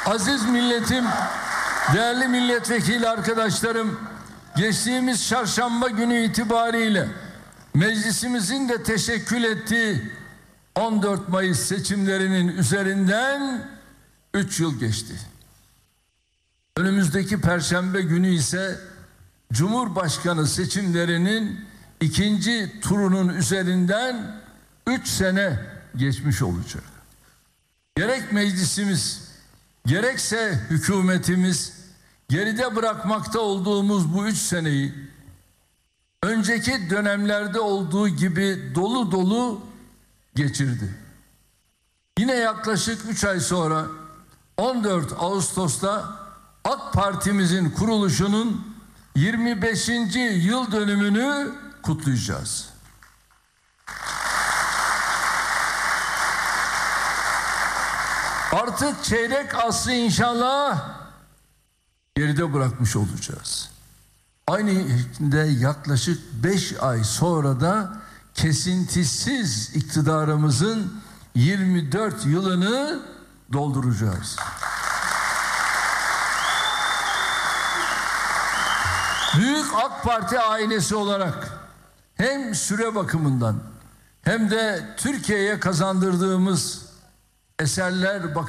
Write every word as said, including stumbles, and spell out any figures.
Aziz milletim, değerli milletvekili arkadaşlarım, geçtiğimiz çarşamba günü itibariyle meclisimizin de teşekkül ettiği on dört Mayıs seçimlerinin üzerinden üç yıl geçti. Önümüzdeki Perşembe günü ise Cumhurbaşkanı seçimlerinin ikinci turunun üzerinden üç sene geçmiş olacak. Gerek meclisimiz, gerekse hükümetimiz geride bırakmakta olduğumuz bu üç seneyi önceki dönemlerde olduğu gibi dolu dolu geçirdi. Yine yaklaşık üç ay sonra on dört Ağustos'ta AK Parti'mizin kuruluşunun yirmi beşinci yıl dönümünü kutlayacağız. Artık çeyrek asrı inşallah geride bırakmış olacağız. Aynı şekilde yaklaşık beş ay sonra da kesintisiz iktidarımızın yirmi dört yılını dolduracağız. Büyük AK Parti ailesi olarak hem süre bakımından hem de Türkiye'ye kazandırdığımız eserler bakımından